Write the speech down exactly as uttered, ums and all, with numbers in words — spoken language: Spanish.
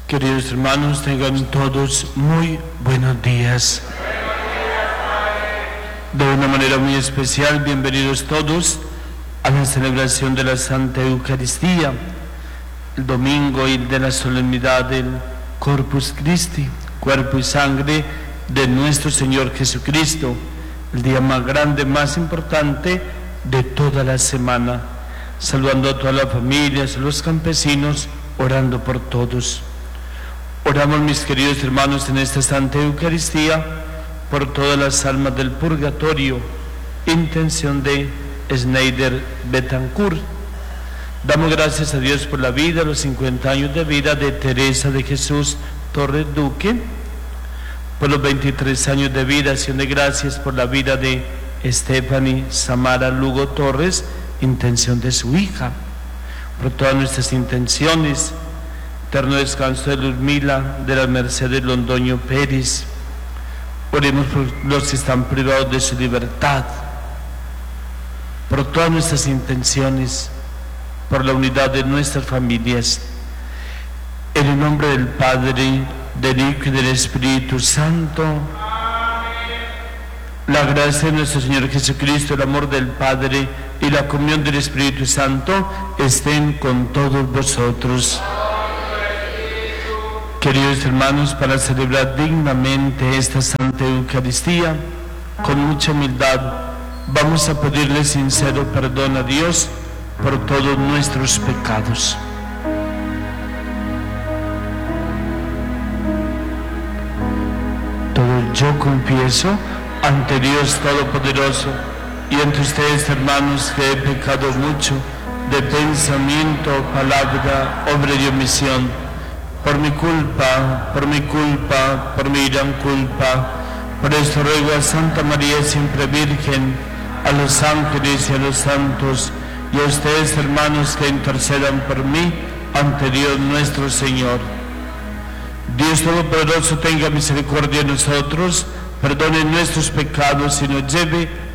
Queridos hermanos, tengan todos muy buenos días. De una manera muy especial, bienvenidos todos a la celebración de la Santa Eucaristía, el domingo y de la solemnidad del Corpus Christi, cuerpo y sangre de nuestro Señor Jesucristo, el día más grande, más importante de toda la semana. Saludando a todas las familias, a los campesinos, orando por todos. Oramos, mis queridos hermanos, en esta Santa Eucaristía por todas las almas del purgatorio, intención de Schneider Betancourt. Damos gracias a Dios por la vida, los cincuenta años de vida de Teresa de Jesús Torres Duque, por los veintitrés años de vida. Acción de gracias por la vida de Stephanie Samara Lugo Torres, intención de su hija, por todas nuestras intenciones. Eterno descanso de Luzmila, de la Mercedes Londoño Pérez. Oremos por los que están privados de su libertad, por todas nuestras intenciones, por la unidad de nuestras familias. En el nombre del Padre, del Hijo y del Espíritu Santo. La gracia de nuestro Señor Jesucristo, el amor del Padre y la comunión del Espíritu Santo estén con todos vosotros. Queridos hermanos, para celebrar dignamente esta Santa Eucaristía, con mucha humildad, vamos a pedirle sincero perdón a Dios por todos nuestros pecados. Todo yo confieso ante Dios Todopoderoso y ante ustedes, hermanos, que he pecado mucho de pensamiento, palabra, obra y omisión. Por mi culpa, por mi culpa, por mi gran culpa. Por esto ruego a Santa María siempre Virgen, a los ángeles y a los santos, y a ustedes, hermanos, que intercedan por mí ante Dios nuestro Señor. Dios Todopoderoso tenga misericordia de nosotros, perdone nuestros pecados y nos lleve